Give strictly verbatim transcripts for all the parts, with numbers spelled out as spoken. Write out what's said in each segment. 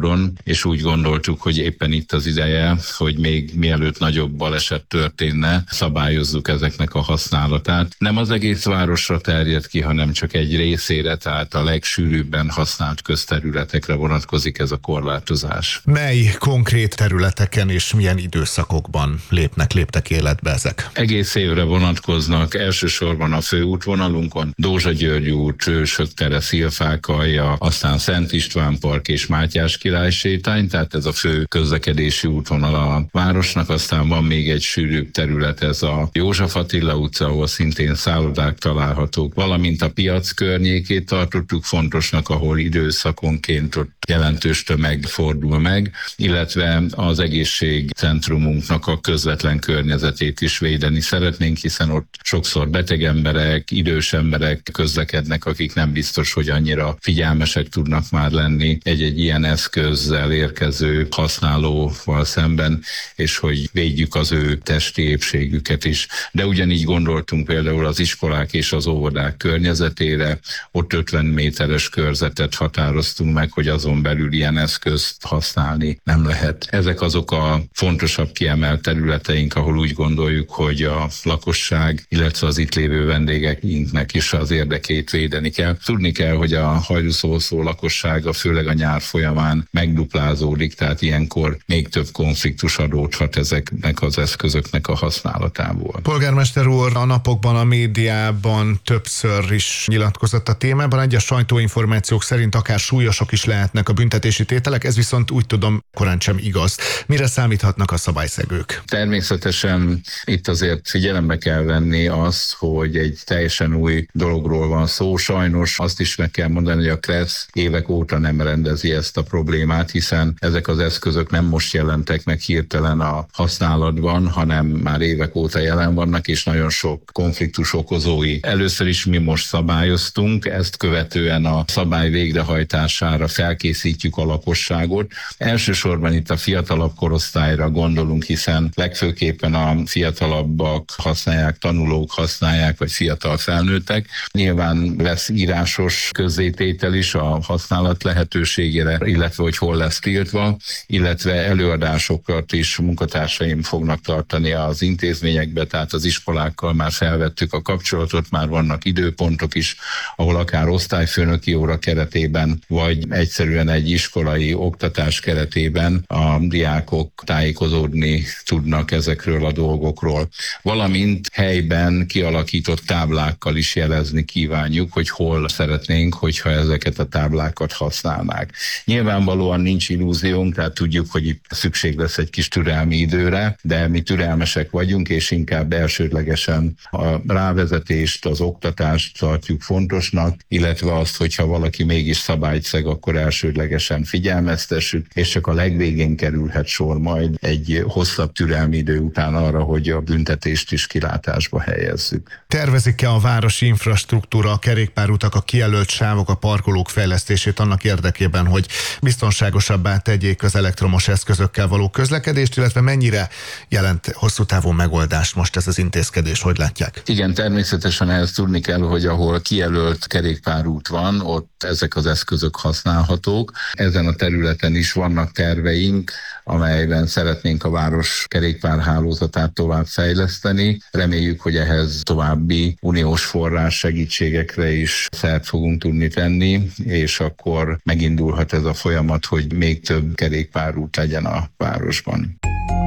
módon, és úgy gondoltuk, hogy éppen itt az ideje, hogy még mielőtt nagyobb baleset történne, szabályozzuk ezeknek a használatát. Nem az egész városra terjed ki, hanem csak egy részére, tehát a legsűrűbben használt közterületekre vonatkozik ez a korlátozás. Mely konkrét területeken és milyen időszakokban lépnek, léptek életbe ezek? Egész évre vonatkoznak, elsősorban a főútvonalunkon, Dózsa-György út, Hősök tere, Szilfák-alja, aztán Szent István park és Mátyás király sétány, tehát ez a fő közlekedési útvonal a városnak, aztán van még egy sűrűbb terület, ez a József Attila utca, ahol szintén szállodák találhatók, valamint a piac környékét tartottuk fontosnak, ahol időszakonként ott jelentős tömeg fordul meg, illetve az egészségcentrumunknak a közvetlen környezetét is védeni szeretnénk, hiszen ott sokszor beteg emberek, idős emberek közlekednek, akik nem biztos, hogy annyira figyelmesek tudnak már lenni egy-egy ilyen eszközzel érkező használóval szemben, és hogy védjük az ő testi épségüket is. De ugyanígy gondoltunk például az iskolák és az óvodák környezetére, ott ötven méteres körzetet határoztunk meg, hogy azon belül ilyen eszközt használni nem lehet. Ezek azok a fontosabb kiemelt területeink, ahol úgy gondoljuk, hogy a lakosság, illetve az itt lévő vendégeinknek is az érdekét védeni kell. Tudni kell, hogy a Hajdúszoboszló lakossága főleg a nyár folyamán megduplázódik, tehát ilyenkor még több konfliktus adódhat ezeknek az eszközöknek a használatából. Polgármester úr a napokban a médiában többször is nyilatkozott a témában, egyes sajtóinformációk szerint akár súlyosak is lehetnek a büntetési tételek, ez viszont úgy tudom korán sem igaz. Mire számíthatnak a szabályszegők? Természetesen itt azért figyelembe kell venni azt, hogy egy teljesen új dologról van szó. Sajnos azt is meg kell mondani, hogy a KRESZ évek óta nem rendezi ezt a problémát, hiszen ezek az eszközök nem most jelentek meg hirtelen a használatban, hanem már évek óta jelen vannak, és nagyon sok konfliktus okozói. Először is mi most szabályoztunk, ezt követően a szabály végrehajtására felkészítjük a lakosságot. Elsősorban itt a fiatalabb korosztályra gondolunk, hiszen legfőképpen a fiatalabbak használják, tanulók használják, vagy fiatal felnőttek. Nyilván lesz írásos közzététel is a használat lehetőségére, illetve hogy hol lesz tiltva, illetve előadásokat is munkatársaim fognak tartani az intézményekbe, tehát az iskolákkal már felvettük a kapcsolatot, már vannak időpontok is, ahol akár osztályfőnöki óra keretében, vagy egyszerűen egy iskolai oktatás keretében a diákok tájékozódni tudnak ezekről a dolgokról. Valamint helyben kialakított táblákkal is jelezni kívánjuk, hogy hol szeretnénk, hogyha ezeket a táblákat használnák. Nyilvánvalóan nincs illúziónk, tehát tudjuk, hogy itt szükség lesz egy kis türelmi időre, de mi türelmesek vagyunk, és inkább elsődlegesen a rávezetést, az oktatást tartjuk fontosnak, illetve azt, hogyha valaki mégis szabályt szeg, akkor elsődlegesen figyelmeztessük, és csak a legvégén kerülhet sor majd egy hosszabb türelmi idő után arra, hogy a büntetést is kilátásba helyezzük. Tervezik-e a városi infrastruktúra, a kerékpárutak, a kijelölt sávok, a parkolók fejlesztését annak érdekében, hogy biztonságosabbá tegyék az elektromos eszközökkel való közlekedést, illetve mennyire jelent hosszú távú megoldást most ez az intézkedés, hogy látják? Igen, természetesen ehhez tudni kell, hogy ahol kijelölt kerékpárút van, ott ezek az eszközök használhatók. Ezen a területen is vannak terveink, amelyben szeretnénk a város kerékpárhálózatát tovább fejleszteni. Reméljük, hogy ehhez további uniós forrás segítségekre is szert fogunk tudni tenni, és akkor megindulhat ez a folyamat, hogy még több kerékpárút legyen a városban.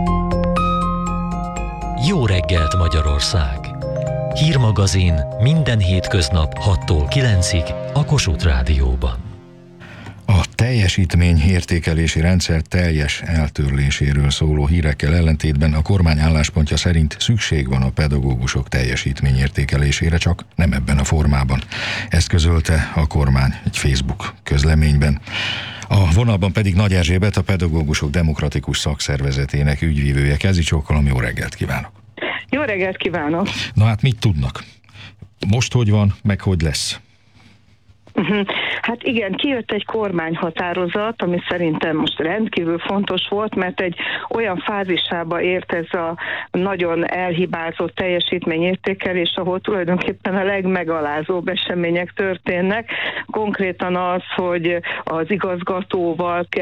Jó reggelt, Magyarország! Hírmagazin minden hétköznap hattól kilencig a Kossuth Rádióban. A teljesítményértékelési rendszer teljes eltörléséről szóló hírekkel ellentétben a kormány álláspontja szerint szükség van a pedagógusok teljesítményértékelésére, csak nem ebben a formában. Ezt közölte a kormány egy Facebook közleményben. A vonalban pedig Nagy Erzsébet, a Pedagógusok Demokratikus Szakszervezetének ügyvívője. Kezi csókolom, jó reggelt kívánok! Jó reggelt kívánok! Na hát mit tudnak? Most hogy van, meg hogy lesz? Hát igen, kijött egy kormányhatározat, ami szerintem most rendkívül fontos volt, mert egy olyan fázisába ért ez a nagyon elhibázott teljesítményértékelés, ahol tulajdonképpen a legmegalázóbb események történnek. Konkrétan az, hogy az igazgatóval kell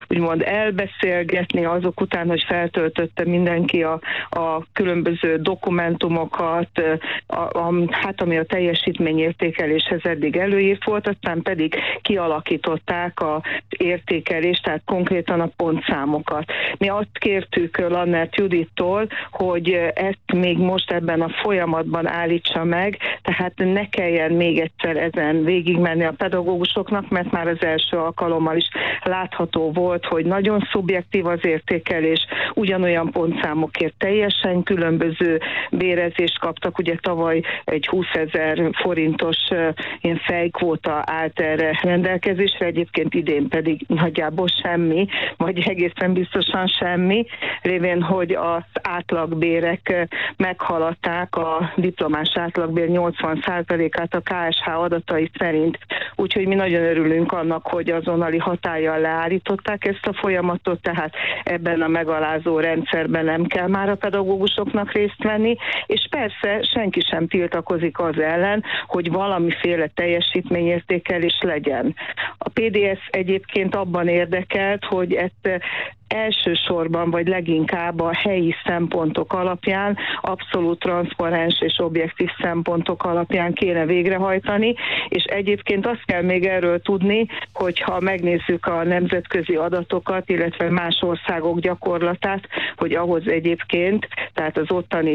úgymond elbeszélgetni azok után, hogy feltöltötte mindenki a, a különböző dokumentumokat, a, a, hát ami a teljesítményértékeléshez eddig előírt volt, aztán pedig kialakították az értékelést, tehát konkrétan a pontszámokat. Mi azt kértük Lannert Judittól, hogy ezt még most ebben a folyamatban állítsa meg, tehát ne kelljen még egyszer ezen végigmenni a pedagógusoknak, mert már az első alkalommal is látható volt, hogy nagyon szubjektív az értékelés, ugyanolyan pontszámokért teljesen különböző bérezést kaptak. Ugye tavaly egy húszezer forintos ilyen fejkvóta állt erre rendelkezésre, egyébként idén pedig nagyjából semmi, vagy egészen biztosan semmi, révén, hogy az átlagbérek meghaladták a diplomás átlagbér nyolcvan százalékát a ká es há adatai szerint. Úgyhogy mi nagyon örülünk annak, hogy azonnali hatállyal leállították ezt a folyamatot, tehát ebben a megalázó rendszerben nem kell már a pedagógusoknak részt venni, és persze senki sem tiltakozik az ellen, hogy valamiféle teljesítményértékelés legyen. A pé dé es egyébként abban érdekelt, hogy ezt elsősorban, vagy leginkább a helyi szempontok alapján, abszolút transzparens és objektív szempontok alapján kéne végrehajtani, és egyébként azt kell még erről tudni, hogyha megnézzük a nemzetközi adatokat, illetve más országok gyakorlatát, hogy ahhoz egyébként, tehát az ottani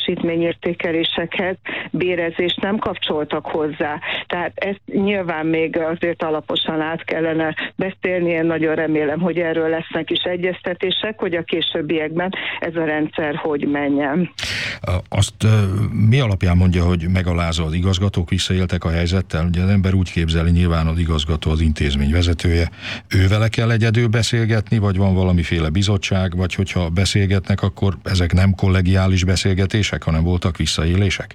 teljesítményértékelésekhez bérezést nem kapcsoltak hozzá. Tehát ezt nyilván még azért alaposan át kellene beszélni, én nagyon remélem, hogy erről lesznek is egyeztetések, hogy a későbbiekben ez a rendszer hogy menjen. Azt mi alapján mondja, hogy megalázza az igazgatók, visszaéltek a helyzettel? Ugye az ember úgy képzeli, nyilván az igazgató az intézmény vezetője. Ő vele kell egyedül beszélgetni, vagy van valamiféle bizottság, vagy hogyha beszélgetnek, akkor ezek nem kollegiális beszélgetések, hanem voltak visszaélések?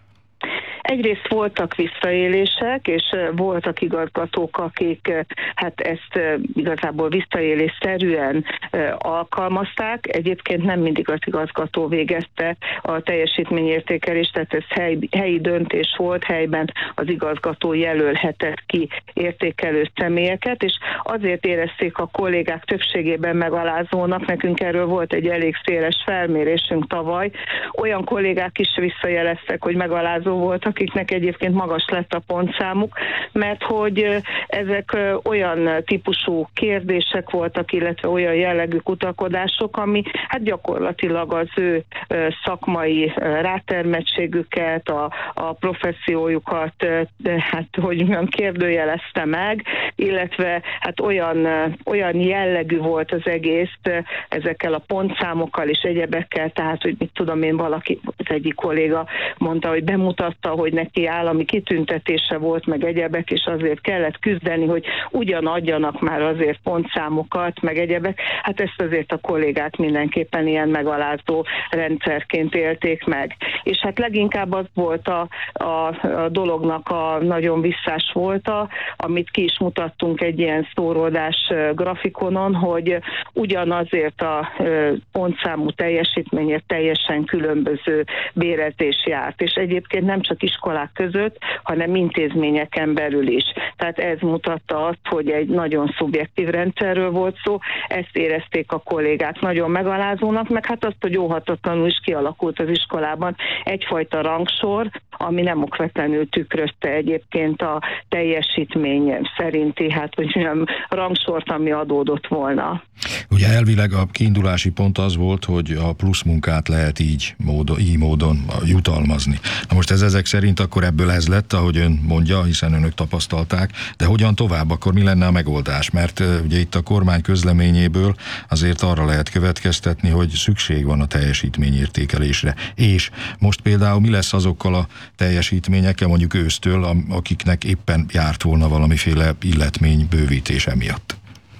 Egyrészt voltak visszaélések, és voltak igazgatók, akik hát ezt igazából visszaélésszerűen alkalmazták. Egyébként nem mindig az igazgató végezte a teljesítményértékelést, tehát ez hely, helyi döntés volt, helyben az igazgató jelölhetett ki értékelő személyeket, és azért érezték a kollégák többségében megalázónak, nekünk erről volt egy elég széles felmérésünk tavaly. Olyan kollégák is visszajeleztek, hogy megalázó voltak, akiknek egyébként magas lett a pontszámuk, mert hogy ezek olyan típusú kérdések voltak, illetve olyan jellegű kutakodások, ami hát gyakorlatilag az ő szakmai rátermettségüket, a, a professziójukat, hát hogy mondjam, kérdőjelezte meg, illetve hát olyan, olyan jellegű volt az egész ezekkel a pontszámokkal és egyebekkel, tehát hogy mit tudom én, valaki, az egyik kolléga mondta, hogy bemutatta, hogy neki állami kitüntetése volt, meg egyebek, és azért kellett küzdeni, hogy ugyan adjanak már azért pontszámokat, meg egyebek. Hát ezt azért a kollégák mindenképpen ilyen megalázó rendszerként élték meg. És hát leginkább az volt a, a, a dolognak a nagyon visszás volta, amit ki is mutattunk egy ilyen szóródás grafikonon, hogy ugyanazért a pontszámú teljesítményért teljesen különböző bérezés járt. És egyébként nem csak iskolák között, hanem intézményeken belül is. Tehát ez mutatta azt, hogy egy nagyon szubjektív rendszerről volt szó, ezt érezték a kollégák nagyon megalázónak, meg hát azt, hogy óhatatlanul is kialakult az iskolában egyfajta rangsor, ami nem okvetlenül tükrözte egyébként a teljesítmény szerinti, hát hogy nem rangsort, ami adódott volna. Ugye elvileg a kiindulási pont az volt, hogy a plusz munkát lehet így módon, így módon jutalmazni. Na most ez ezek szerint akkor ebből ez lett, ahogy ön mondja, hiszen önök tapasztalták, de hogyan tovább, akkor mi lenne a megoldás? Mert ugye itt a kormány közleményéből azért arra lehet következtetni, hogy szükség van a teljesítményértékelésre. És most például mi lesz azokkal a teljesítményekkel, mondjuk ősztől, akiknek éppen járt volna valamiféle illetmény bővítése miatt?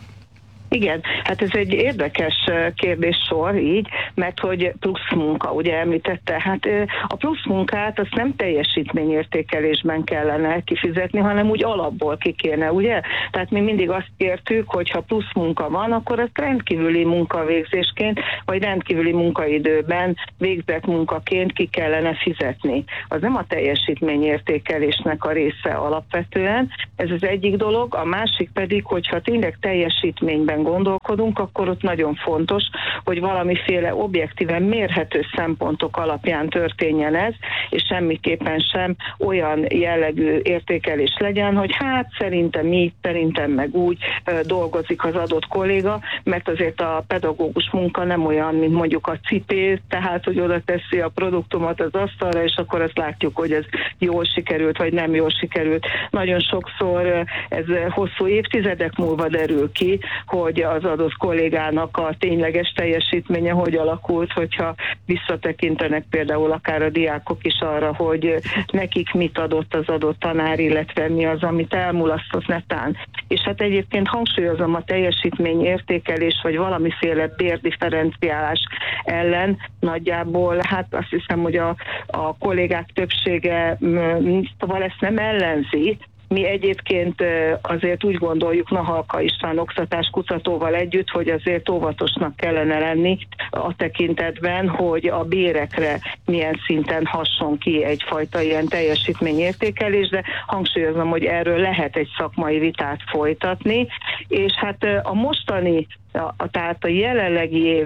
Igen, hát ez egy érdekes kérdéssor így, mert hogy plusz munka, ugye említette, hát a plusz munkát azt nem teljesítményértékelésben kellene kifizetni, hanem úgy alapból ki kéne, ugye? Tehát mi mindig azt kértük, hogy ha plusz munka van, akkor azt rendkívüli munkavégzésként, vagy rendkívüli munkaidőben végzett munkaként ki kellene fizetni. Az nem a teljesítményértékelésnek a része alapvetően, ez az egyik dolog, a másik pedig, hogyha tényleg teljesítményben gondolkodunk, gondolkodunk, akkor ott nagyon fontos, hogy valamiféle objektíven mérhető szempontok alapján történjen ez, és semmiképpen sem olyan jellegű értékelés legyen, hogy hát szerintem így, szerintem meg úgy dolgozik az adott kolléga, mert azért a pedagógus munka nem olyan, mint mondjuk a cipő, tehát hogy oda teszi a produktumot az asztalra, és akkor azt látjuk, hogy ez jól sikerült, vagy nem jól sikerült. Nagyon sokszor ez hosszú évtizedek múlva derül ki, hogy az adott kollégának a tényleges teljesítménye hogy alakult, hogyha visszatekintenek például akár a diákok is arra, hogy nekik mit adott az adott tanár, illetve mi az, amit elmulasztott netán. És hát egyébként hangsúlyozom, a teljesítményértékelés, vagy valamiféle bérdifferenciálás ellen nagyjából, hát azt hiszem, hogy a, a kollégák többsége szóval ezt nem ellenzi. Mi egyébként azért úgy gondoljuk Nahalka István oktatáskutatóval együtt, hogy azért óvatosnak kellene lenni a tekintetben, hogy a bérekre milyen szinten hasson ki egyfajta ilyen teljesítményértékelés, de hangsúlyozom, hogy erről lehet egy szakmai vitát folytatni, és hát a mostani A, tehát a jelenlegi év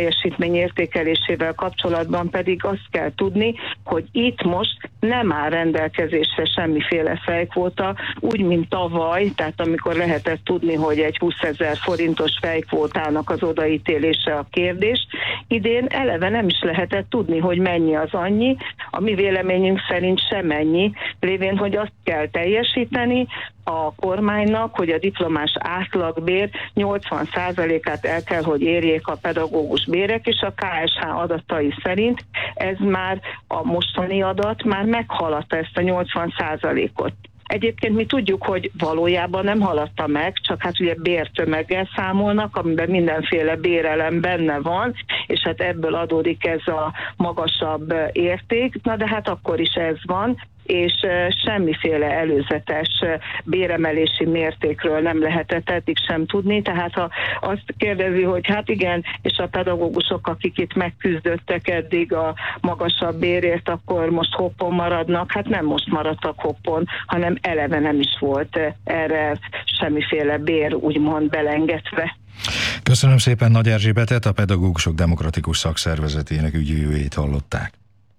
teljesítményértékelésével kapcsolatban pedig azt kell tudni, hogy itt most nem áll rendelkezésre semmiféle fejkvóta, úgy, mint tavaly, tehát amikor lehetett tudni, hogy egy húszezer forintos fejkvótának az odaítélése a kérdés, idén eleve nem is lehetett tudni, hogy mennyi az annyi, a mi véleményünk szerint sem ennyi, lévén, hogy azt kell teljesíteni a kormánynak, hogy a diplomás átlagbér nyolcvan százalékát el kell, hogy érjék a pedagógus bérek, és a ká es há adatai szerint ez már a mostani adat már meghaladta ezt a nyolcvan százalékot. Egyébként mi tudjuk, hogy valójában nem haladta meg, csak hát ugye bértömeggel számolnak, amiben mindenféle bérelem benne van, és hát ebből adódik ez a magasabb érték, na de hát akkor is ez van, és semmiféle előzetes béremelési mértékről nem lehetett eddig sem tudni, tehát ha azt kérdezi, hogy hát igen, és a pedagógusok, akik itt megküzdöttek eddig a magasabb bérért, akkor most hoppon maradnak, hát nem most maradtak hoppon, hanem eleve nem is volt erre semmiféle bér úgymond belengedve. Köszönöm szépen Nagy Erzsébetet, a Pedagógusok Demokratikus Szakszervezetének ügyvívőjét hallották.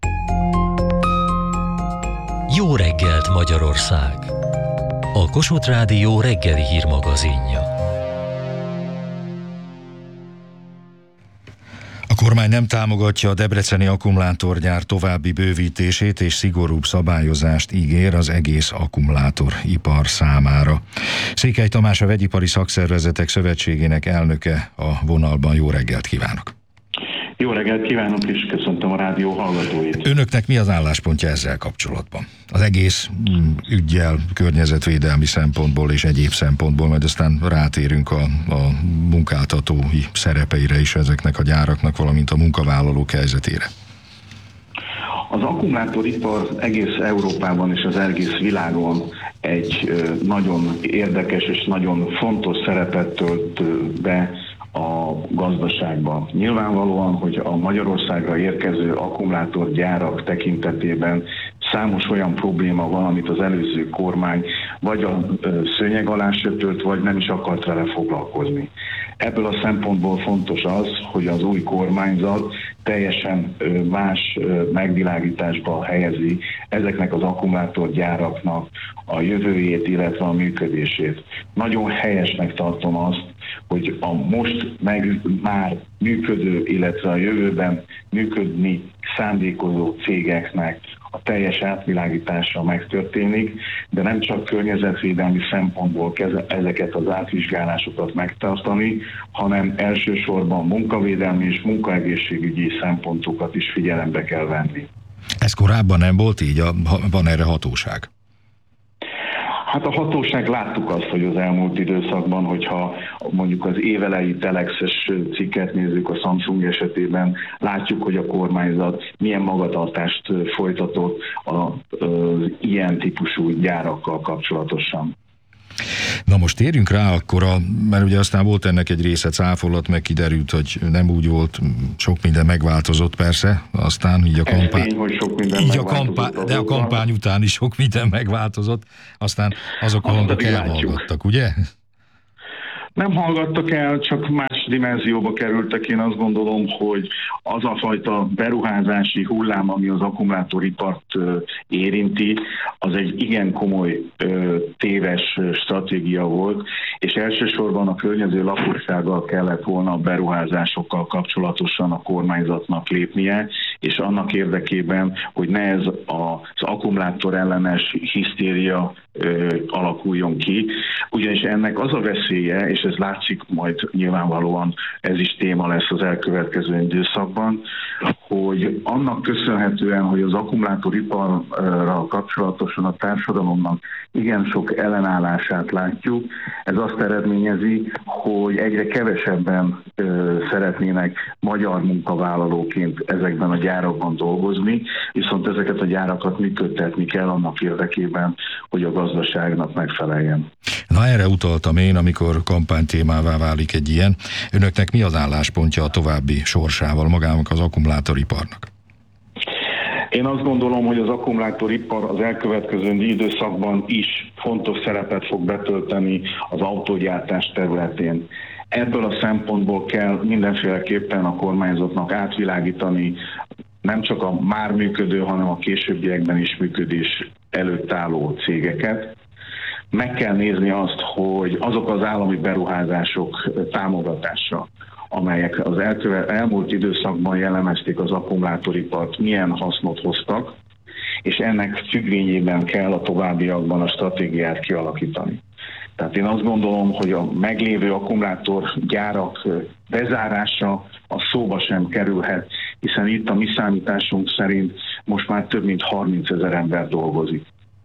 Jó reggelt Magyarország! A Kossuth Rádió reggeli hírmagazinja. A kormány nem támogatja a debreceni akkumulátorgyár további bővítését és szigorúbb szabályozást ígér az egész akkumulátoripar számára. Székely Tamás, a Vegyipari Szakszervezetek Szövetségének elnöke a vonalban. Jó reggelt kívánok! Jó reggelt kívánok, és köszöntöm a rádió hallgatóit. Önöknek mi az álláspontja ezzel kapcsolatban? Az egész üggyel, környezetvédelmi szempontból és egyéb szempontból, majd aztán rátérünk a, a munkáltatói szerepeire is ezeknek a gyáraknak, valamint a munkavállalók helyzetére. Az akkumulátoripar egész Európában és az egész világon egy nagyon érdekes és nagyon fontos szerepet tölt be a gazdaságban. Nyilvánvalóan, hogy a Magyarországra érkező akkumulátorgyárak tekintetében számos olyan probléma van, amit az előző kormány vagy a szőnyeg alá söpört, vagy nem is akart vele foglalkozni. Ebből a szempontból fontos az, hogy az új kormányzat teljesen más megvilágításba helyezi ezeknek az akkumulátorgyáraknak a jövőjét, illetve a működését. Nagyon helyesnek tartom azt, hogy a most meg már működő, illetve a jövőben működni szándékozó cégeknek a teljes átvilágítása megtörténik, de nem csak környezetvédelmi szempontból kell ezeket az átvizsgálásokat megtartani, hanem elsősorban munkavédelmi és munkaegészségügyi szempontokat is figyelembe kell venni. Ez korábban nem volt így? Van erre hatóság? Hát a hatóság, láttuk azt, hogy az elmúlt időszakban, hogyha mondjuk az évelei telexes cikket nézzük a Samsung esetében, látjuk, hogy a kormányzat milyen magatartást folytatott az ilyen típusú gyárakkal kapcsolatosan. Na most térjünk rá akkor, a, mert ugye aztán volt ennek egy része cáfolat, meg kiderült, hogy nem úgy volt, sok minden megváltozott persze, aztán így a kampány, tény, hogy sok minden így a kampány, de a kampány után is sok minden megváltozott, aztán azok a hangok elhallgattak, ugye? Nem hallgattak el, csak más dimenzióba kerültek. Én azt gondolom, hogy az a fajta beruházási hullám, ami az akkumulátoripart érinti, az egy igen komoly téves stratégia volt, és elsősorban a környező lakossággal kellett volna a beruházásokkal kapcsolatosan a kormányzatnak lépnie, és annak érdekében, hogy ne ez az akkumulátor ellenes hisztéria alakuljon ki, ugyanis ennek az a veszélye, és ez látszik majd nyilvánvalóan, ez is téma lesz az elkövetkező időszakban, hogy annak köszönhetően, hogy az akkumulátoriparral kapcsolatosan a társadalomnak igen sok ellenállását látjuk, ez azt eredményezi, hogy egyre kevesebben ö, szeretnének magyar munkavállalóként ezekben a gyárakban dolgozni, viszont ezeket a gyárakat működtetni kell annak érdekében, hogy a gazdaságnak megfeleljen. Na, erre utaltam én, amikor kampánytémává válik egy ilyen. Önöknek mi az álláspontja a további sorsával magának az akkumulátoriparnak? Én azt gondolom, hogy az akkumulátoripar az elkövetkező időszakban is fontos szerepet fog betölteni az autógyártás területén. Ebből a szempontból kell mindenféleképpen a kormányzatnak átvilágítani nem csak a már működő, hanem a későbbiekben is működés előtt álló cégeket. Meg kell nézni azt, hogy azok az állami beruházások támogatása, amelyek az elkövet, elmúlt időszakban jellemezték az akkumulátoripart, milyen hasznot hoztak, és ennek függvényében kell a továbbiakban a stratégiát kialakítani. Tehát én azt gondolom, hogy a meglévő akkumulátorgyárak bezárása a szóba sem kerülhet, hiszen itt a mi számításunk szerint most már több mint harmincezer ember dolgozik.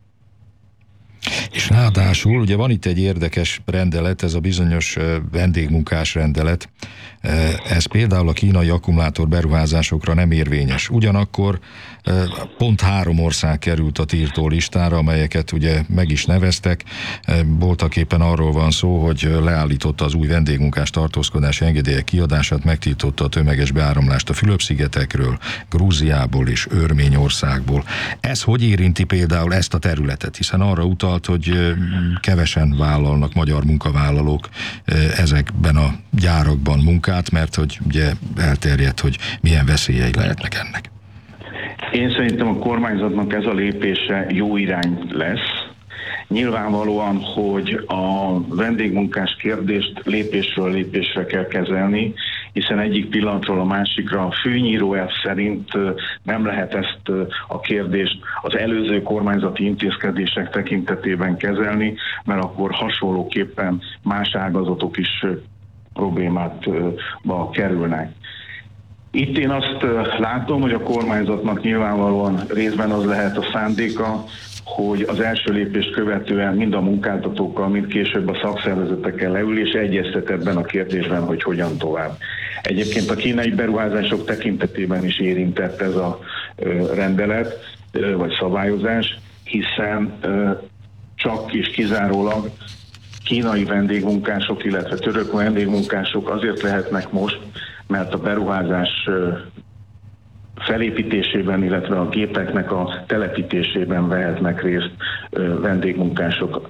És ráadásul ugye van itt egy érdekes rendelet, ez a bizonyos vendégmunkás rendelet, ez például a kínai akkumulátor beruházásokra nem érvényes. Ugyanakkor pont három ország került a tiltó listára, amelyeket ugye meg is neveztek. Voltak éppen arról van szó, hogy leállította az új vendégmunkás tartózkodási engedélyek kiadását, megtiltotta a tömeges beáramlást a Fülöp-szigetekről, Grúziából és Örményországból. Ez hogy érinti például ezt a területet? Hiszen arra utalt, hogy kevesen vállalnak magyar munkavállalók ezekben a gyárakban munkát, mert hogy ugye elterjedt, hogy milyen veszélyei lehetnek ennek. Én szerintem a kormányzatnak ez a lépése jó irány lesz. Nyilvánvalóan, hogy a vendégmunkás kérdést lépésről lépésre kell kezelni, hiszen egyik pillanatról a másikra a főnyíróelv szerint nem lehet ezt a kérdést az előző kormányzati intézkedések tekintetében kezelni, mert akkor hasonlóképpen más ágazatok is problémátba kerülnek. Itt én azt látom, hogy a kormányzatnak nyilvánvalóan részben az lehet a szándéka, hogy az első lépést követően mind a munkáltatókkal, mind később a szakszervezetekkel leül, és egyeztet ebben a kérdésben, hogy hogyan tovább. Egyébként a kínai beruházások tekintetében is érintett ez a rendelet, vagy szabályozás, hiszen csak és kizárólag kínai vendégmunkások, illetve török vendégmunkások azért lehetnek most, mert a beruházás felépítésében, illetve a gépeknek a telepítésében vehetnek részt vendégmunkások.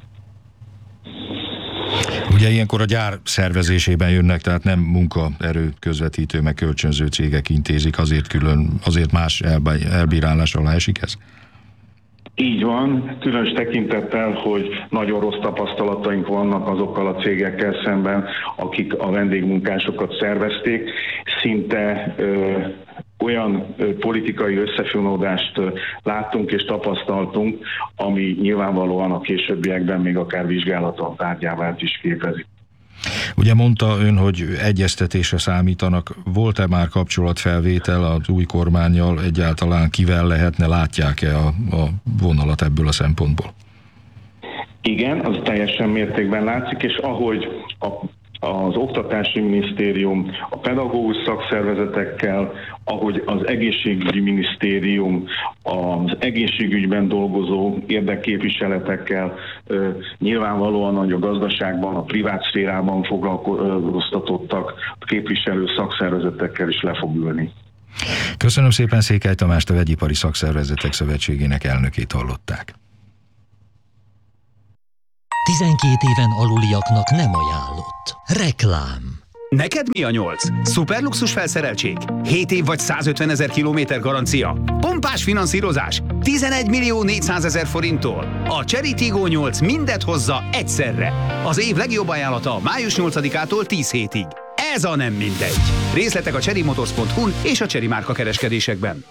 Ugye ilyenkor a gyár szervezésében jönnek, tehát nem munkaerő közvetítő, meg kölcsönző cégek intézik, azért külön, azért más elbírálás alá esik ez? Így van, különös tekintettel, hogy nagyon rossz tapasztalataink vannak azokkal a cégekkel szemben, akik a vendégmunkásokat szervezték. Szinte ö, olyan ö, politikai összefonódást ö, láttunk és tapasztaltunk, ami nyilvánvalóan a későbbiekben még akár vizsgálaton tárgyává is képezi. Ugye mondta ön, hogy egyeztetésre számítanak. Volt-e már kapcsolatfelvétel az új kormánnyal? Egyáltalán kivel lehetne? Látják-e a, a vonalat ebből a szempontból? Igen, az teljesen mértékben látszik, és ahogy a az Oktatási Minisztérium a pedagógus szakszervezetekkel, ahogy az Egészségügyi Minisztérium az egészségügyben dolgozó érdekképviseletekkel, nyilvánvalóan, hogy a gazdaságban, a privát szférában foglalkoztatottak képviselő szakszervezetekkel is le fog ülni. Köszönöm szépen, Székely Tamást, a Vegyipari Szakszervezetek Szövetségének elnökét hallották. tizenkét éven aluliaknak nem ajánlott. Reklám. Neked mi a nyolc? Szuperluxus felszereltség? hét év vagy százötvenezer kilométer garancia? Pompás finanszírozás? tizenegy millió négyszázezer forinttól? A Chery Tiggo nyolc mindet hozza egyszerre. Az év legjobb ajánlata május nyolcadikától tíz hétig. Ez a nem mindegy. Részletek a cherrymotors pont hu-n és a Chery márka kereskedésekben.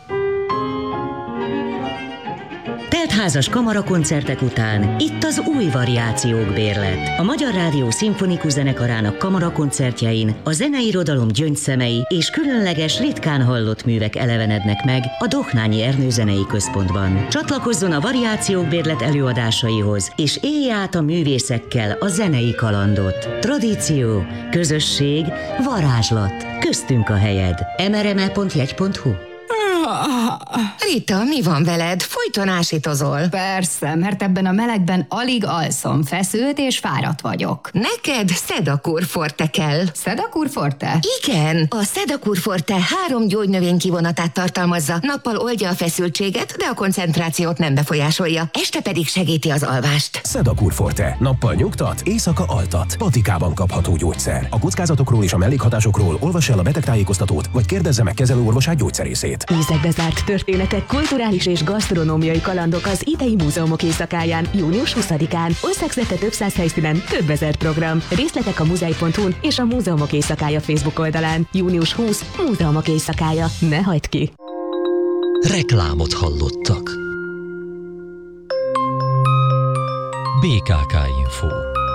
Teltházas kamarakoncertek után itt az új variációk bérlet. A Magyar Rádió Szimfonikus Zenekarának kamarakoncertjein a zeneirodalom gyöngyszemei és különleges, ritkán hallott művek elevenednek meg a Dohnányi Ernő Zenei Központban. Csatlakozzon a variációk bérlet előadásaihoz, és élje át a művészekkel a zenei kalandot. Tradíció, közösség, varázslat. Köztünk a helyed. em er em e pont jegy pont hu. Rita, mi van veled? Folyton ásítozol. Persze, mert ebben a melegben alig alszom, feszült és fáradt vagyok. Neked Sedakur Forte kell. Sedakur Forte? Igen, a Sedakur Forte három gyógynövény kivonatát tartalmazza. Nappal oldja a feszültséget, de a koncentrációt nem befolyásolja. Este pedig segíti az alvást. Sedakur Forte. Nappal nyugtat, éjszaka altat. Patikában kapható gyógyszer. A kockázatokról és a mellékhatásokról olvass el a betegtájékoztatót, vagy kérdezze meg kezelőorvosát gyógyszerészét. Mézekbe zárt történetek, kulturális és gasztronómiai kalandok az idei múzeumok éjszakáján, június huszadikán. Országszerte több száz helyszínen, több ezer program. Részletek a muzej pont hu-n és a Múzeumok Éjszakája Facebook oldalán. június huszadika. Múzeumok Éjszakája. Ne hagyd ki! Reklámot hallottak. bé ká ká Info.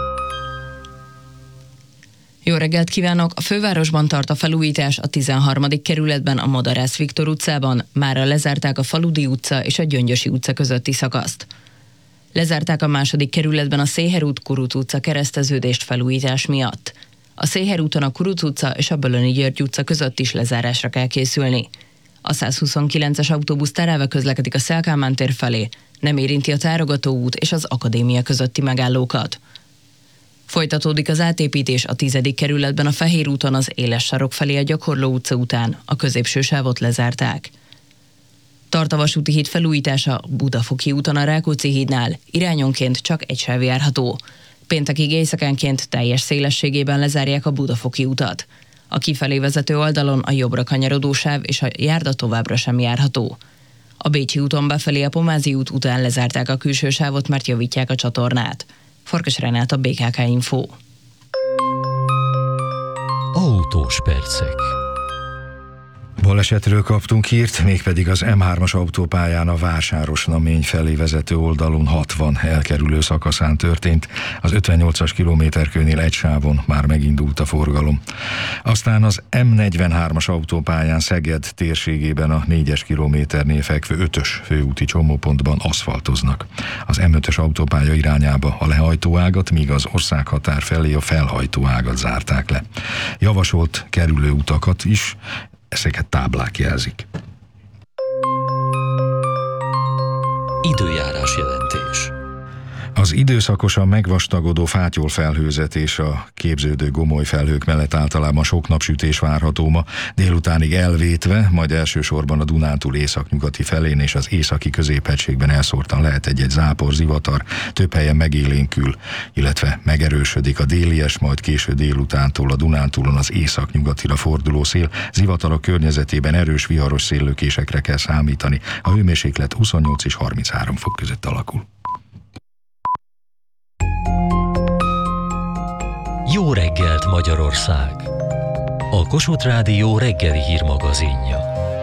Jó reggelt kívánok! A fővárosban tart a felújítás, a tizenharmadik kerületben, a Madarász Viktor utcában. Mára lezárták a Faludi utca és a Gyöngyösi utca közötti szakaszt. Lezárták a második kerületben a Széher út Kuruc utca kereszteződést felújítás miatt. A Széher úton a Kuruc utca és a Bölöni György utca között is lezárásra kell készülni. A százhuszonkilences autóbusz terelve közlekedik a Széll Kálmán tér felé, nem érinti a Tárogató út és az Akadémia közötti megállókat. Folytatódik az átépítés a tizedik kerületben a Fehér úton az Éles sarok felé a Gyakorló utca után, a középső sávot lezárták. Tart a vasúti híd felújítása a Budafoki úton a Rákóczi hídnál, irányonként csak egy sáv járható. Péntekig éjszakánként teljes szélességében lezárják a Budafoki utat. A kifelé vezető oldalon a jobbra kanyarodó sáv és a járda továbbra sem járható. A Bécsi úton befelé a Pomázi út után lezárták a külső sávot, mert javítják a csatornát. Farkas Renát, a bé ká ká Info. Autós percek. Balesetről kaptunk hírt, mégpedig az em hármas autópályán a Vásáros-Namény felé vezető oldalon hatvan elkerülő szakaszán történt. Az ötvennyolcas kilométerkőnél egy sávon már megindult a forgalom. Aztán az em negyvenhármas autópályán Szeged térségében a négyes kilométernél fekvő ötös főúti csomópontban aszfaltoznak. Az em ötös autópálya irányába a lehajtóágat, míg az országhatár felé a felhajtóágat zárták le. Javasolt kerülő utakat is, ezeket táblák jelzik. Időjárás jelentés. Az időszakosan megvastagodó fátyolfelhőzet és a képződő gomolyfelhők mellett általában sok napsütés várható ma, délutánig elvétve, majd elsősorban a Dunántúl északnyugati felén és az északi középhegységben elszórtan lehet egy-egy zápor, zivatar, több helyen megélénkül, illetve megerősödik a délies, majd késő délutántól a Dunántúlon az északnyugatira forduló szél, zivatarok környezetében erős viharos széllökésekre kell számítani, a hőmérséklet huszonnyolc és harminchárom fok között alakul. Jó reggelt, Magyarország! A Kossuth Rádió reggeli hírmagazinja.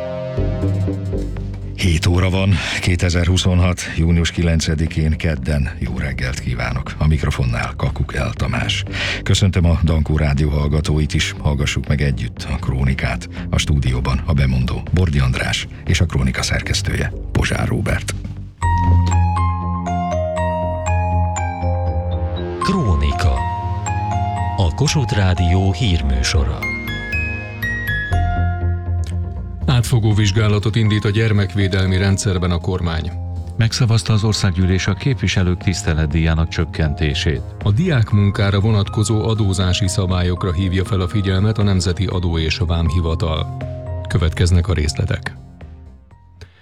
hét óra van, kétezer-huszonhat. június kilencedikén kedden. Jó reggelt kívánok! A mikrofonnál Kakuk El Tamás. Köszöntöm a Dankó Rádió hallgatóit is, hallgassuk meg együtt a krónikát. A stúdióban a bemondó Bordi András és a krónika szerkesztője Pozsár Róbert. Krónika. A Kossuth Rádió hírműsora. Átfogó vizsgálatot indít a gyermekvédelmi rendszerben a kormány. Megszavazta az országgyűlés a képviselők tiszteletdíjának csökkentését. A diákmunkára vonatkozó adózási szabályokra hívja fel a figyelmet a Nemzeti Adó és Vámhivatal. Következnek a részletek.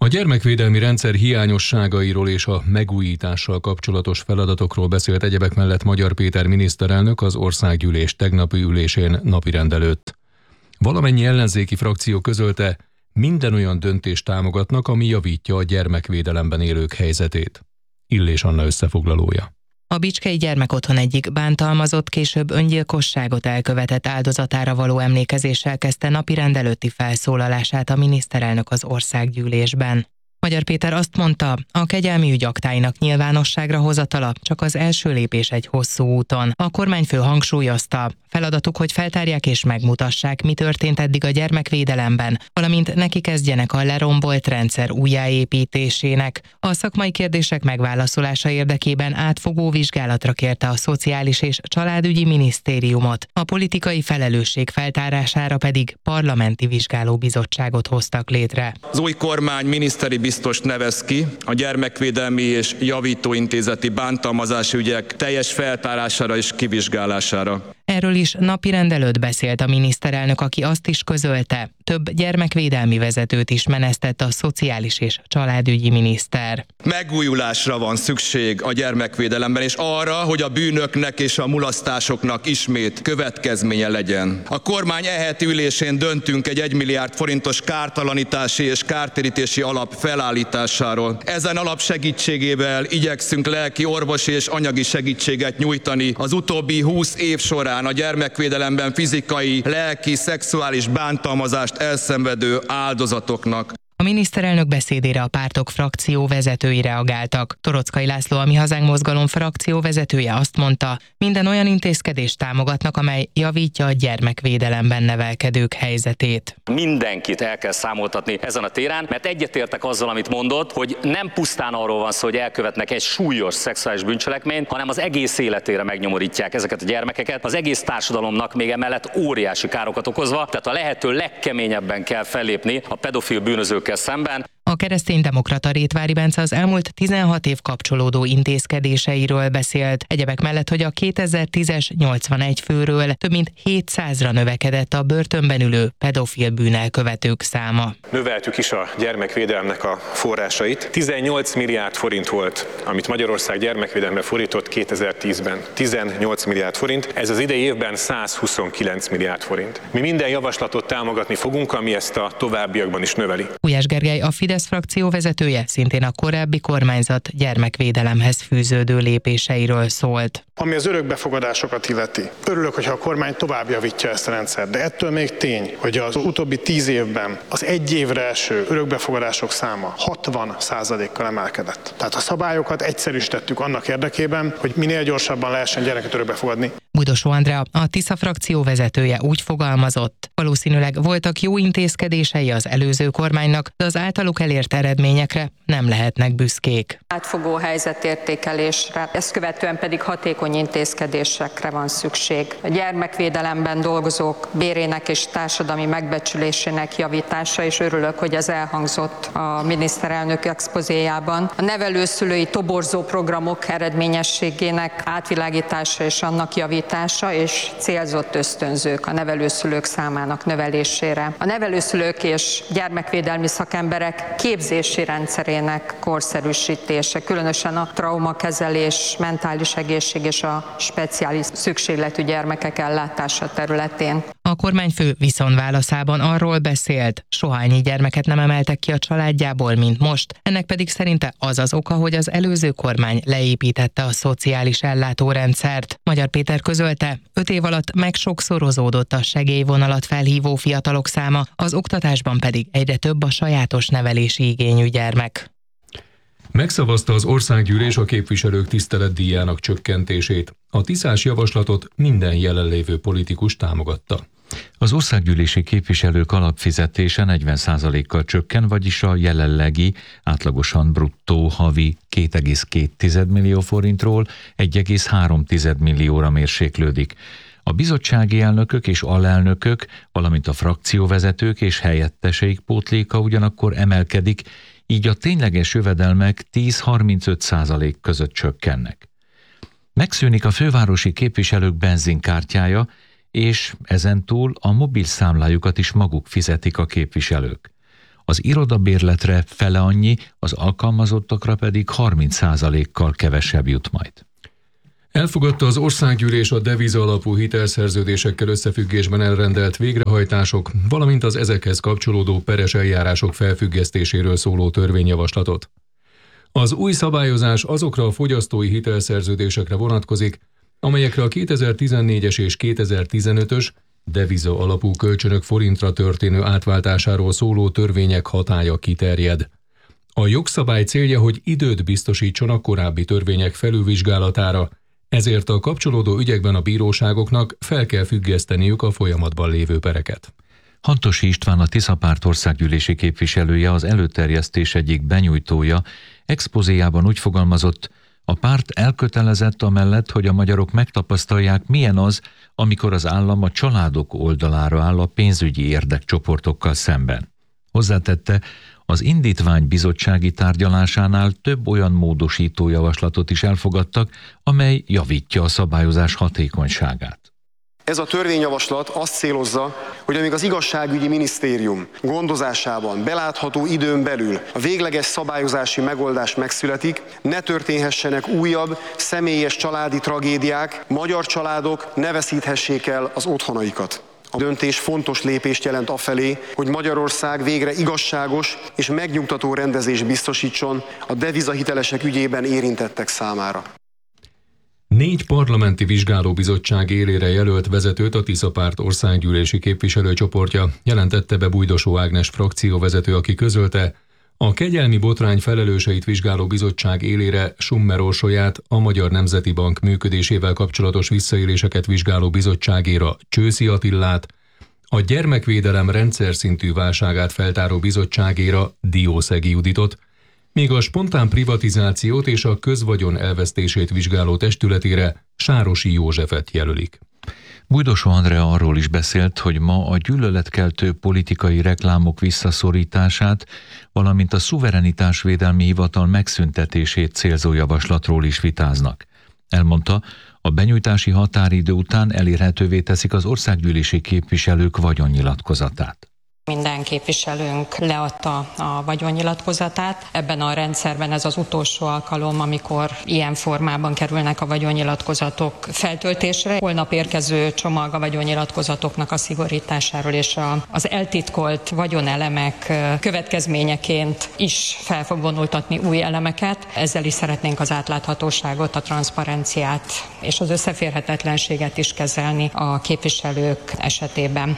A gyermekvédelmi rendszer hiányosságairól és a megújítással kapcsolatos feladatokról beszélt egyebek mellett Magyar Péter miniszterelnök az országgyűlés tegnapi ülésén napirendelőtt. Valamennyi ellenzéki frakció közölte, minden olyan döntést támogatnak, ami javítja a gyermekvédelemben élők helyzetét. Illés Anna összefoglalója. A Bicskei Gyermekotthon egyik bántalmazott később öngyilkosságot elkövetett áldozatára való emlékezéssel kezdte napirend előtti felszólalását a miniszterelnök az országgyűlésben. Magyar Péter azt mondta, a kegyelmi ügy aktáinak nyilvánosságra hozatala csak az első lépés egy hosszú úton. A kormányfő hangsúlyozta, feladatuk, hogy feltárják és megmutassák, mi történt eddig a gyermekvédelemben, valamint neki kezdjenek a lerombolt rendszer újjáépítésének. A szakmai kérdések megválaszolása érdekében átfogó vizsgálatra kérte a Szociális és Családügyi Minisztériumot, a politikai felelősség feltárására pedig parlamenti vizsgálóbizottságot hoztak létre. Az új kormány miniszteri biztos nevez ki a gyermekvédelmi és javítóintézeti bántalmazási ügyek teljes feltárására és kivizsgálására. Erről is napirend előtt beszélt a miniszterelnök, aki azt is közölte, több gyermekvédelmi vezetőt is menesztett a Szociális és Családügyi miniszter. Megújulásra van szükség a gyermekvédelemben, és arra, hogy a bűnöknek és a mulasztásoknak ismét következménye legyen. A kormány e heti ülésén döntünk egy egymilliárd forintos kártalanítási és kártérítési alap felállításáról. Ezen alap segítségével igyekszünk lelki, orvosi és anyagi segítséget nyújtani az utóbbi húsz év során a gyermekvédelemben fizikai, lelki, szexuális bántalmazást elszenvedő áldozatoknak. A miniszterelnök beszédére a pártok frakció vezetői reagáltak. Toroczkai László, a Mi Hazánk mozgalom frakció vezetője azt mondta, minden olyan intézkedést támogatnak, amely javítja a gyermekvédelemben nevelkedők helyzetét. Mindenkit el kell számoltatni ezen a téren, mert egyetértek azzal, amit mondott, hogy nem pusztán arról van szó, hogy elkövetnek egy súlyos szexuális bűncselekményt, hanem az egész életére megnyomorítják ezeket a gyermekeket, az egész társadalomnak még emellett óriási károkat okozva, tehát a lehető legkeményebben kell fellépni a pedofil bűnözőkkel szemben. A kereszténydemokrata Rétvári Bence az elmúlt tizenhat év kapcsolódó intézkedéseiről beszélt. Egyebek mellett, hogy a kétezer-tízes nyolcvanegy főről több mint hétszázra növekedett a börtönben ülő pedofil bűnelkövetők száma. Növeltük is a gyermekvédelemnek a forrásait. tizennyolc milliárd forint volt, amit Magyarország gyermekvédelemre fordított kétezer-tízben. tizennyolc milliárd forint, ez az idei évben százhuszonkilenc milliárd forint. Mi minden javaslatot támogatni fogunk, ami ezt a továbbiakban is növeli. Gulyás Gergely, a Fidesz frakció vezetője, szintén a korábbi kormányzat gyermekvédelemhez fűződő lépéseiről szólt. Ami az örökbefogadásokat illeti. Örülök, hogyha a kormány tovább javítja ezt a rendszert, de ettől még tény, hogy az utóbbi tíz évben az egy évre eső örökbefogadások száma hatvan százalékkal emelkedett. Tehát a szabályokat egyszerűsítettük annak érdekében, hogy minél gyorsabban lehessen gyereket örökbefogadni. Bujdosó Andrea, a Tisza frakció vezetője úgy fogalmazott, valószínűleg voltak jó intézkedései az előző kormánynak, de az általuk elért eredményekre nem lehetnek büszkék. Átfogó helyzetértékelésre, ezt követően pedig hatékony intézkedésekre van szükség. A gyermekvédelemben dolgozók bérének és társadalmi megbecsülésének javítása, és örülök, hogy ez elhangzott a miniszterelnök expozéjában. A nevelőszülői toborzó programok eredményességének átvilágítása és annak javítása, és célzott ösztönzők a nevelőszülők számának növelésére. A nevelőszülők és gyermekvédelmi szakemberek képzési rendszerének korszerűsítése, különösen a traumakezelés, mentális egészség és a speciális szükségletű gyermekek ellátása területén. A kormányfő viszonválaszában arról beszélt, soha ennyi gyermeket nem emeltek ki a családjából, mint most, ennek pedig szerinte az az oka, hogy az előző kormány leépítette a szociális ellátórendszert. Magyar Péter közölte, öt év alatt megsokszorozódott a segélyvonalat felhívó fiatalok száma, az oktatásban pedig egyre több a sajátos nevelési igényű gyermek. Megszavazta az országgyűlés a képviselők tiszteletdíjának csökkentését. A tiszás javaslatot minden jelenlévő politikus támogatta. Az országgyűlési képviselők alapfizetése negyven százalékkal csökken, vagyis a jelenlegi átlagosan bruttó havi két egész két millió forintról egy egész három millióra mérséklődik. A bizottsági elnökök és alelnökök, valamint a frakcióvezetők és helyetteseik pótléka ugyanakkor emelkedik, így a tényleges jövedelmek tíz-harmincöt százalék között csökkennek. Megszűnik a fővárosi képviselők benzinkártyája, és ezentúl a mobil számlájukat is maguk fizetik a képviselők. az irodabérletre fele annyi, az alkalmazottakra pedig harminc százalékkal kevesebb jut majd. Elfogadta az országgyűlés a deviza alapú hitelszerződésekkel összefüggésben elrendelt végrehajtások, valamint az ezekhez kapcsolódó peres eljárások felfüggesztéséről szóló törvényjavaslatot. Az új szabályozás azokra a fogyasztói hitelszerződésekre vonatkozik, amelyekre a kétezer-tizennégyes és kétezer-tizenötös deviza alapú kölcsönök forintra történő átváltásáról szóló törvények hatálya kiterjed. A jogszabály célja, hogy időt biztosítson a korábbi törvények felülvizsgálatára, ezért a kapcsolódó ügyekben a bíróságoknak fel kell függeszteniük a folyamatban lévő pereket. Hantosi István, a Tisza Párt országgyűlési képviselője, az előterjesztés egyik benyújtója, expozéjában úgy fogalmazott, a párt elkötelezett amellett, hogy a magyarok megtapasztalják, milyen az, amikor az állam a családok oldalára áll a pénzügyi érdekcsoportokkal szemben. Hozzátette, az indítvány bizottsági tárgyalásánál több olyan módosító javaslatot is elfogadtak, amely javítja a szabályozás hatékonyságát. Ez a törvényjavaslat azt célozza, hogy amíg az igazságügyi minisztérium gondozásában belátható időn belül a végleges szabályozási megoldás megszületik, ne történhessenek újabb személyes családi tragédiák, magyar családok ne veszíthessék el az otthonaikat. A döntés fontos lépést jelent afelé, hogy Magyarország végre igazságos és megnyugtató rendezést biztosítson a devizahitelesek ügyében érintettek számára. Négy parlamenti vizsgálóbizottság élére jelölt vezetőt a Tisza Párt országgyűlési képviselőcsoportja jelentette be Bújdosó Ágnes frakcióvezető, aki közölte, a kegyelmi botrány felelőseit vizsgáló bizottság élére Summer Orsolyát, a Magyar Nemzeti Bank működésével kapcsolatos visszaéléseket vizsgáló bizottságéra Csőszi Attillát, a gyermekvédelem rendszer szintű válságát feltáró bizottságéra Diószegi Juditot, míg a spontán privatizációt és a közvagyon elvesztését vizsgáló testületére Sárosi Józsefet jelölik. Bújdosó Andrea arról is beszélt, hogy ma a gyűlöletkeltő politikai reklámok visszaszorítását, valamint a szuverenitásvédelmi hivatal megszüntetését célzó javaslatról is vitáznak. Elmondta, a benyújtási határidő után elérhetővé teszik az országgyűlési képviselők vagyonnyilatkozatát. Minden képviselőnk leadta a vagyonnyilatkozatát. Ebben a rendszerben ez az utolsó alkalom, amikor ilyen formában kerülnek a vagyonnyilatkozatok feltöltésre. Holnap érkező csomag a vagyonnyilatkozatoknak a szigorításáról és a, az eltitkolt vagyonelemek következményeként is fel fog vonultatni új elemeket. Ezzel is szeretnénk az átláthatóságot, a transzparenciát és az összeférhetetlenséget is kezelni a képviselők esetében.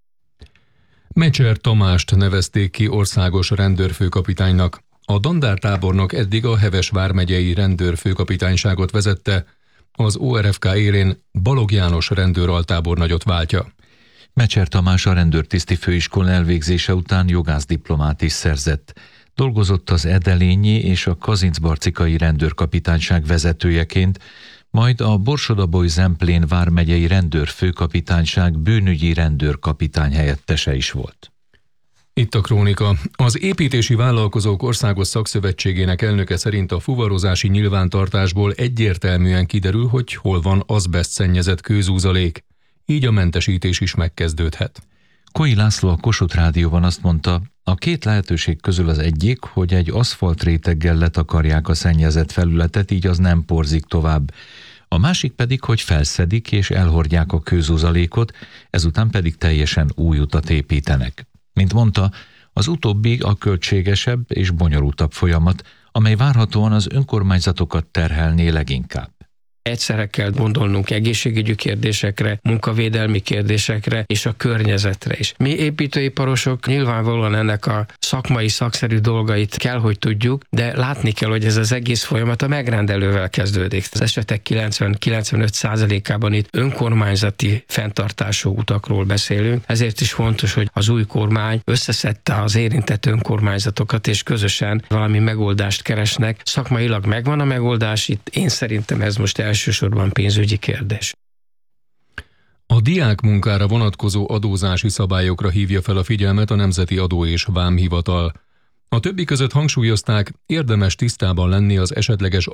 Mecser Tamást nevezték ki országos rendőrfőkapitánynak. A dandártábornok eddig a Heves vármegyei rendőrfőkapitányságot vezette, az o er ef ká élén Balog János rendőraltábornagyot váltja. Mecser Tamás a rendőrtiszti főiskola elvégzése után jogászdiplomát is szerzett. Dolgozott az Edelényi és a Kazincbarcikai rendőrkapitányság vezetőjeként, majd a Borsod-Abaúj-Zemplén vármegyei rendőrfőkapitányság bűnügyi rendőrkapitány helyettese is volt. Itt a krónika. Az Építési Vállalkozók Országos Szakszövetségének elnöke szerint a fuvarozási nyilvántartásból egyértelműen kiderül, hogy hol van azbeszt szennyezett kőzúzalék. Így a mentesítés is megkezdődhet. Koi László a Kossuth Rádióban azt mondta, a két lehetőség közül az egyik, hogy egy aszfaltréteggel letakarják a szennyezett felületet, így az nem porzik tovább. A másik pedig, hogy felszedik és elhordják a kőzúzalékot, ezután pedig teljesen új utat építenek. Mint mondta, az utóbbi a költségesebb és bonyolultabb folyamat, amely várhatóan az önkormányzatokat terhelné leginkább. Egyszerre kell gondolnunk egészségügyi kérdésekre, munkavédelmi kérdésekre és a környezetre is. Mi építőiparosok nyilvánvalóan ennek a szakmai, szakszerű dolgait kell, hogy tudjuk, de látni kell, hogy ez az egész folyamat a megrendelővel kezdődik. Az esetek kilencven-kilencvenöt százalékában itt önkormányzati fenntartású utakról beszélünk, ezért is fontos, hogy az új kormány összeszedte az érintett önkormányzatokat, és közösen valami megoldást keresnek. Szakmailag megvan a megoldás, itt én szerintem ez most el elsősorban pénzügyi kérdés. A diákmunkára vonatkozó adózási szabályokra hívja fel a figyelmet a Nemzeti Adó és Vámhivatal. A többi között hangsúlyozták, érdemes tisztában lenni az esetleges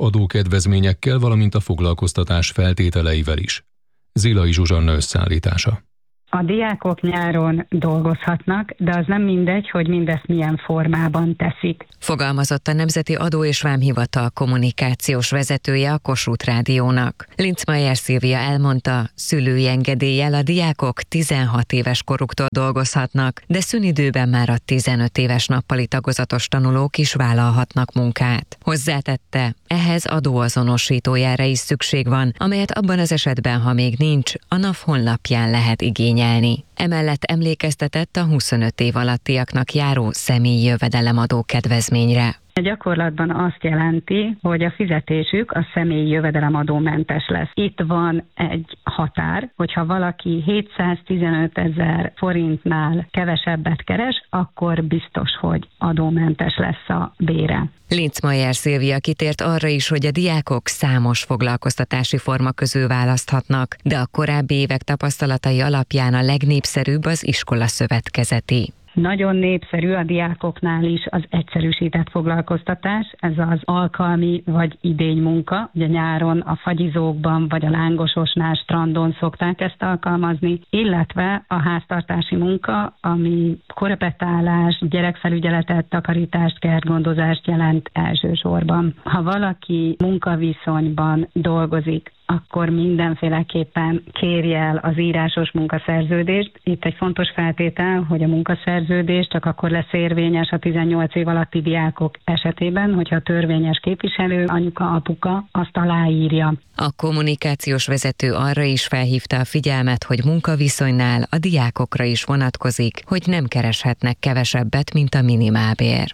adókedvezményekkel, valamint a foglalkoztatás feltételeivel is. Zilai Zsuzsanna összeállítása. A diákok nyáron dolgozhatnak, de az nem mindegy, hogy mindezt milyen formában teszik. Fogalmazott a Nemzeti Adó és Vámhivatal kommunikációs vezetője a Kossuth Rádiónak. Linczmaier Szilvia elmondta, szülői engedéllyel a diákok tizenhat éves koruktól dolgozhatnak, de szünidőben már a tizenöt éves nappali tagozatos tanulók is vállalhatnak munkát. Hozzátette, ehhez adóazonosítójára is szükség van, amelyet abban az esetben, ha még nincs, a NAV honlapján lehet igényelni. Emellett emlékeztetett a huszonöt év alattiaknak járó személyi jövedelemadó kedvezményre. A gyakorlatban azt jelenti, hogy a fizetésük a személyi jövedelemadómentes lesz. Itt van egy határ, hogyha valaki hétszáztizenöt ezer forintnál kevesebbet keres, akkor biztos, hogy adómentes lesz a bére. Linczmaier Szilvia kitért arra is, hogy a diákok számos foglalkoztatási forma közül választhatnak, de a korábbi évek tapasztalatai alapján a legnépszerűbb az iskola szövetkezeti. Nagyon népszerű a diákoknál is az egyszerűsített foglalkoztatás, ez az alkalmi vagy idénymunka. Ugye nyáron a fagyizókban vagy a lángososnál, strandon szokták ezt alkalmazni, illetve a háztartási munka, ami korepetálás, gyerekfelügyeletet, takarítást, kertgondozást jelent elsősorban. Ha valaki munkaviszonyban dolgozik, akkor mindenféleképpen kérje el az írásos munkaszerződést. Itt egy fontos feltétel, hogy a munkaszerződés csak akkor lesz érvényes a tizennyolc év alatti diákok esetében, hogyha a törvényes képviselő, anyuka, apuka azt aláírja. A kommunikációs vezető arra is felhívta a figyelmet, hogy munkaviszonynál a diákokra is vonatkozik, hogy nem kereshetnek kevesebbet, mint a minimálbér.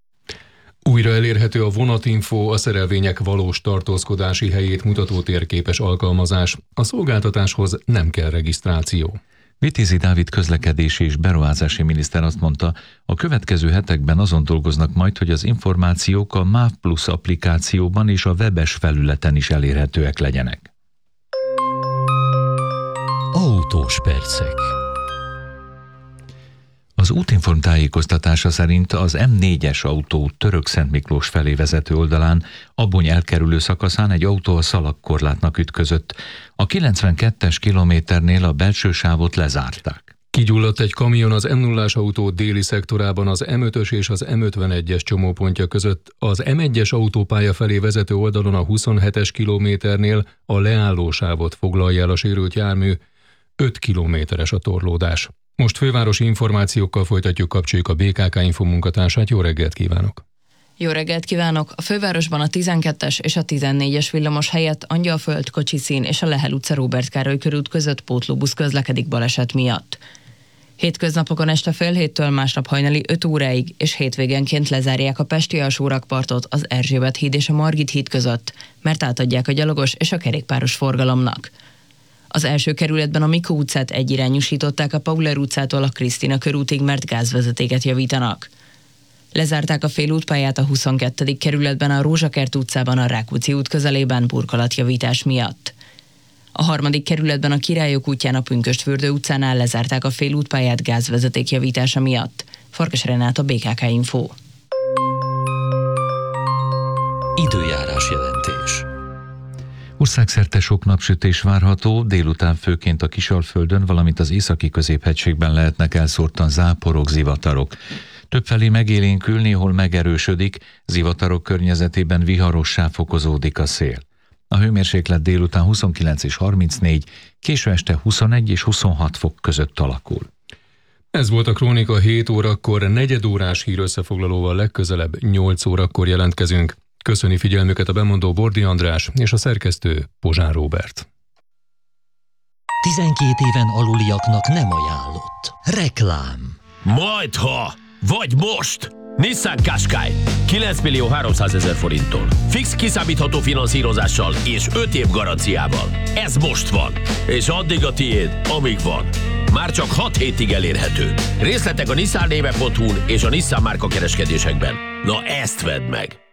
Újra elérhető a vonatinfo, a szerelvények valós tartózkodási helyét mutató térképes alkalmazás. A szolgáltatáshoz nem kell regisztráció. Vitézi Dávid közlekedési és beruházási miniszter azt mondta, a következő hetekben azon dolgoznak majd, hogy az információk a MÁV Plus applikációban és a webes felületen is elérhetőek legyenek. Autós percek. Az Útinform tájékoztatása szerint az M négyes autó Törökszentmiklós felé vezető oldalán Abony elkerülő szakaszán egy autó a szalagkorlátnak ütközött. A kilencvenkettes kilométernél a belső sávot lezárták. Kigyulladt egy kamion az M nullás autó déli szektorában az M ötös és az M ötvenegyes csomópontja között. Az M egyes autópálya felé vezető oldalon a huszonhetes kilométernél a leállósávot foglalja el a sérült jármű. öt kilométeres a torlódás. Most fővárosi információkkal folytatjuk, kapcsoljuk a bé ká ká Info munkatársát. Jó reggelt kívánok! Jó reggelt kívánok! A fővárosban a tizenkettes és a tizennégyes villamos helyett Angyalföld, Kocsiszín és a Lehel utca Róbert Károly körút között pótlóbusz közlekedik baleset miatt. Hétköznapokon este fél héttől másnap hajnali öt óráig és hétvégenként lezárják a pesti alsórakpartot az Erzsébet híd és a Margit híd között, mert átadják a gyalogos és a kerékpáros forgalomnak. Az első kerületben a Mikó utcát egyirányúsították a Pauler utcától a Krisztina körútig, mert gázvezetéket javítanak. Lezárták a félútpályát a huszonkettedik kerületben a Rózsakert utcában a Rákóczi út közelében burkolatjavítás miatt. A harmadik kerületben a Királyok útján a Pünkösdfürdő utcánál lezárták a félútpályát gázvezeték javítása miatt. Farkas Renáta, bé ká ká Info. Időjárás jelentés. Országszerte sok napsütés várható, délután főként a Kisalföldön, valamint az északi középhegységben lehetnek elszórtan záporok, zivatarok. Többfelé megélénkül, néhol megerősödik, zivatarok környezetében viharossá fokozódik a szél. A hőmérséklet délután huszonkilenc és harmincnégy, késő este huszonegy és huszonhat fok között alakul. Ez volt a Krónika hét órakor, negyedórás hírösszefoglalóval legközelebb nyolc órakor jelentkezünk. Köszöni figyelmüket a bemondó Bordi András és a szerkesztő Pozsár Róbert. tizenkét éven aluliaknak nem ajánlott. Reklám. Majdha, vagy most! Nissan Qashqai kilenc millió háromszázezer forinttól. Fix kiszámítható finanszírozással és öt év garanciával. Ez most van, és addig a tiéd, amíg van. Már csak hat hétig elérhető. Részletek a nissan néve pont hu-n és a Nissan márka kereskedésekben. Na ezt vedd meg!